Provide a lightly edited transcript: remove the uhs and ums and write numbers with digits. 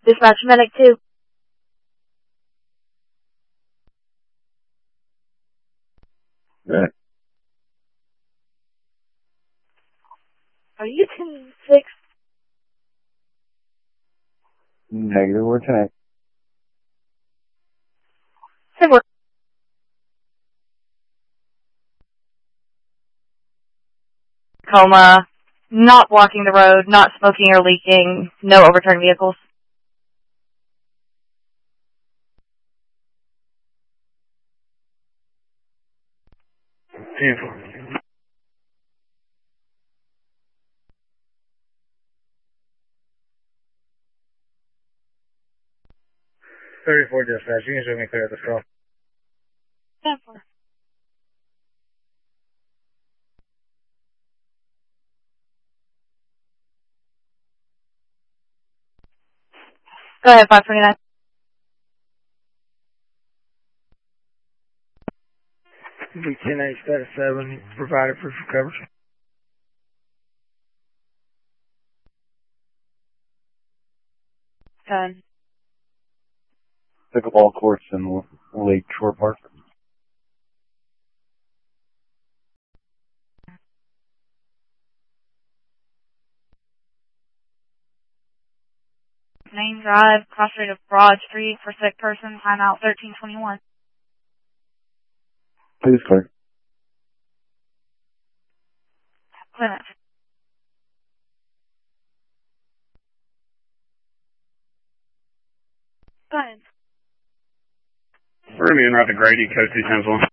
Dispatch medic 2. Right. Are you 10-6? Negative, we're 10. Similar. Coma, not blocking the road, not smoking or leaking, no overturned vehicles. Beautiful. 34 dispatch, you can show me clear this call. 10-4. Go ahead, 529. Be 10-8, status 7, provided proof of coverage. Done. Pickleball courts in Lake Shore Park. Main Drive, cross street of Broad Street for sick person, timeout 1321. Please clear. Clinic. Go ahead. We're going to be en route to Grady, Coast 210-1.